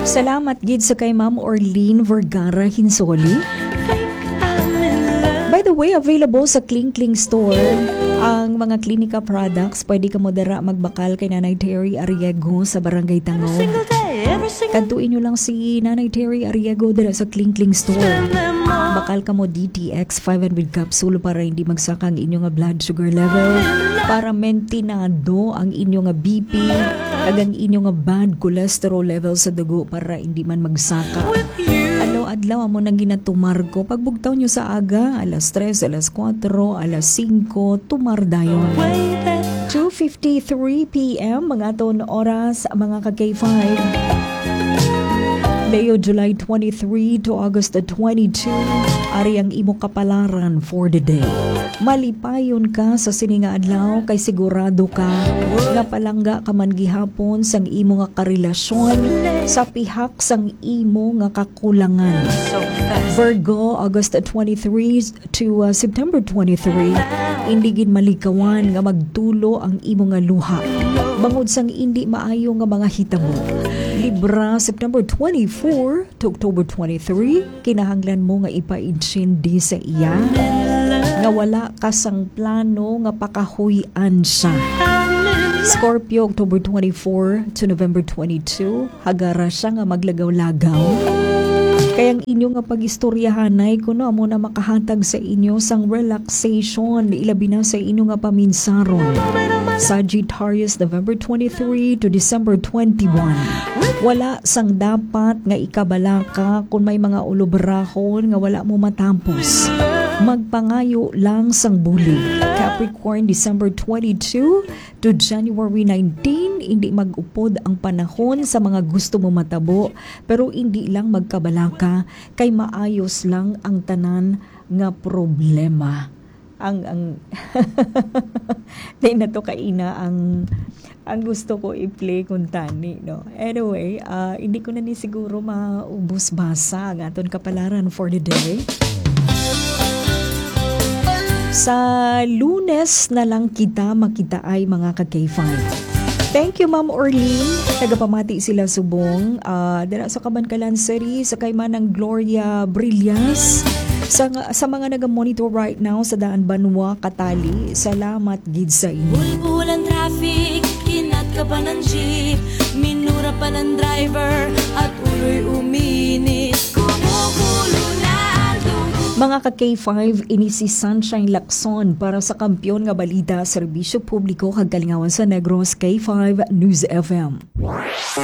Salamat gid sa kay Ma'am Orlene Vergara Hinsoli. By the way, available sa Kling Kling Store ang mga klinika products. Pwede ka mo dara magbakal kay Nanay Terry Arriego sa Barangay Tangog. Kantuin nyo lang si Nanay Terry Arriego dara sa Kling Kling Store. Bakal ka mo DTX 500 capsule para hindi magsaka ang inyong blood sugar level, para mentinado ang inyong BP, kagang inyong bad cholesterol level sa dugo para hindi man magsaka. Adlaw mo nang ginatumar ko. Pagbugtaw nyo sa aga, alas 3, alas 4, alas 5, tumar dayon. 2:53 p.m. mga ton oras, mga ka-K5. Leo, July 23 to August 22, ari ang imo kapalaran for the day. Malipayon ka sa sininga adlaw kay sigurado ka nga palangga ka man gihapon sang imo nga karelasyon sa pihak sang imo nga kakulangan. Virgo, August 23 to September 23, hindi gid malikawan nga magtulo ang imo nga luha bangod sang hindi maayo nga mga hitabo. Libra, September 24 to October 23, kinahanglan mo nga ipaintindi sa iya nga wala ka sang plano nga pakahuyan siya. Scorpio, October 24 to November 22, hagara siya nga maglagaw-lagaw. Kayang inyo nga pag-istoryahanay kuno amo na makahatag sa inyo sang relaxation, ilabi na sa inyo nga paminsaron. Sagittarius, November 23 to December 21. Wala sang dapat nga ikabalaka kung may mga ulobrahon nga wala mo matampos. Magpangayo lang sang bulig. Capricorn, December 22 to January 19, hindi mag-upod ang panahon sa mga gusto mo matabo, pero hindi lang magkabalaka kay maayos lang ang tanan nga problema. Ang dahil na to kaina ang gusto ko i-play kung tani, no? Anyway, hindi ko na ni siguro maubos basa ang aton kapalaran for the day. Sa Lunes na lang kita makita ay mga ka-K5. Thank you, Ma'am Orlene. Tagapamati sila subong. Dara sa Kabankalan City, sa kay Manang Gloria Brillas. Sa mga naga-monitor right now sa Daan Banwa, Katali, salamat gid sa inyo. Bulbulan traffic, kinat ka pa ng jeep, minura pa ng driver, at ulo'y uminit. Kumukulo na ang dugo. Mga ka-K5, ini si Sunshine Lacson para sa Kampiyon nga Balita, Serbisyo Publiko kag Kalingawan sa Negros, K5 News FM.